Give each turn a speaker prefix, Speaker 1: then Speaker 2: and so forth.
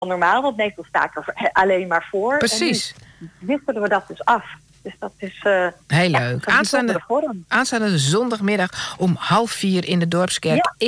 Speaker 1: normaal, want meestal sta ik er alleen maar voor.
Speaker 2: Precies.
Speaker 1: En nu wisselen we dat dus af. Dus dat is
Speaker 2: heel leuk.
Speaker 1: Aanstaande
Speaker 2: Aanstaande zondagmiddag om 3:30 in de Dorpskerk